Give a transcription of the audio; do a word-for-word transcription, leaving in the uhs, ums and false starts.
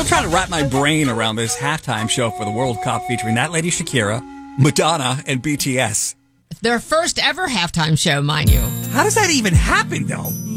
Still trying to wrap my brain around this halftime show for the World Cup featuring that lady Shakira, Madonna, and B T S. Their first ever halftime show, mind you. How does that even happen, though?